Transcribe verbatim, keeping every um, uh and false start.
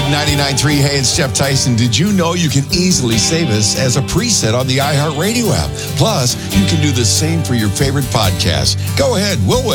ninety-nine point three. Hey, it's Jeff Tyson. Did you know you can easily save us as a preset on the iHeartRadio app? Plus, you can do the same for your favorite podcast. Go ahead. We'll wait.